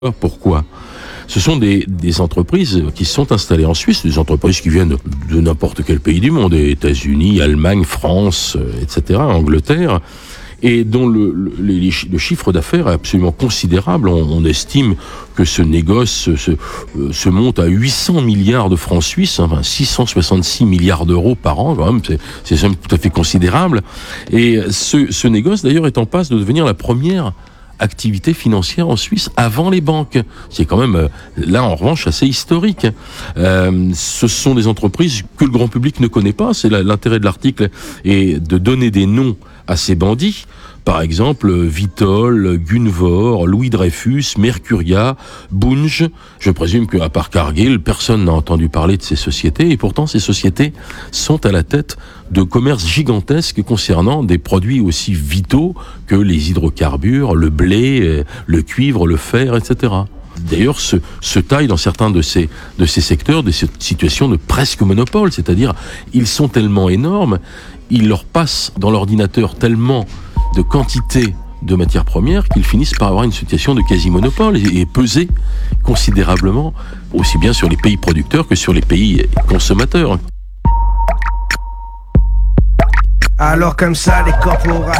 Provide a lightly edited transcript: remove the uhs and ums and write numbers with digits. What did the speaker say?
Pourquoi ? Ce sont des entreprises qui se sont installées en Suisse, des entreprises qui viennent de n'importe quel pays du monde, les États-Unis, Allemagne, France, etc., Angleterre, et dont le chiffre d'affaires est absolument considérable. On estime que ce négoce se monte à 800 milliards de francs suisses, enfin 666 milliards d'euros par an, quand même, c'est tout à fait considérable. Et ce négoce, d'ailleurs, est en passe de devenir la première activité financière en Suisse avant les banques. C'est quand même, là en revanche, assez historique. Ce sont des entreprises que le grand public ne connaît pas. C'est l'intérêt de l'article est de donner des noms à ces bandits. Par exemple, Vitol, Gunvor, Louis Dreyfus, Mercuria, Bunge. Je présume qu'à part Cargill, personne n'a entendu parler de ces sociétés. Et pourtant, ces sociétés sont à la tête de commerces gigantesques concernant des produits aussi vitaux que les hydrocarbures, le blé, le cuivre, le fer, etc. D'ailleurs, se taillent dans certains de ces secteurs des situations de presque monopole. C'est-à-dire, ils sont tellement énormes, ils leur passent dans l'ordinateur tellement de quantité de matières premières qu'ils finissent par avoir une situation de quasi-monopole et peser considérablement aussi bien sur les pays producteurs que sur les pays consommateurs. Alors comme ça, les corporations